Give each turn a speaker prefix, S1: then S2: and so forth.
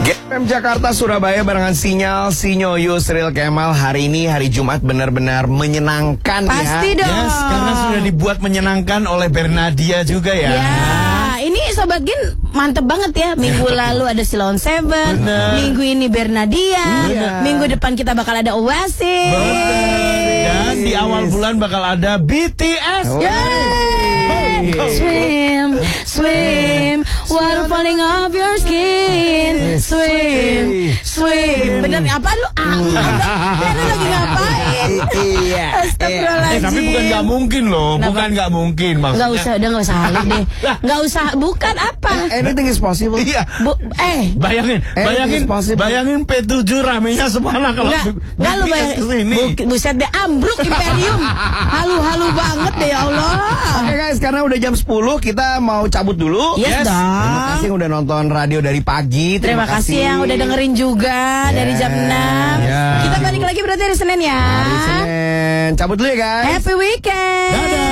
S1: GFM Jakarta Surabaya barengan Sinyal, Sinyo, Yusril Kemal. Hari ini hari Jumat benar-benar menyenangkan.
S2: Pasti
S1: ya.
S2: dong.
S3: Yes, karena sudah dibuat menyenangkan oleh Bernadia juga ya.
S2: Ya, ini Sobat Gen mantep banget ya. Minggu lalu ada Silon Seven, minggu ini Bernadia, minggu depan kita bakal ada Oasis.
S3: Dan di awal bulan bakal ada BTS.
S2: Swim, swim, water falling off your skin. Swim, swim. Bener apa lu? Lu lagi ngapain?
S1: Iya.
S2: Astagfirullahaladzim.
S3: Tapi bukan nggak mungkin loh, bukan nggak mungkin maksudnya.
S2: Nggak usah, udah nggak usah Halid deh. Nggak usah, bukan apa?
S1: Anything is possible.
S3: Iya.
S2: Bayangin,
S3: Bayangin P7 ramenya semana kalau
S2: nggak lu
S3: BTS kesini.
S2: buset deh, ambruk Imperium. Halu-halu banget deh ya Allah.
S1: Oke guys, karena udah jam 10 kita mau cabut dulu.
S2: Yes, dong.
S1: Terima kasih yang udah nonton radio dari pagi.
S2: Terima kasih yang udah dengerin juga dari jam 6. Kita balik lagi berarti hari Senin ya.
S1: Hari Senin. Cabut dulu ya guys.
S2: Happy weekend.
S3: Dadah.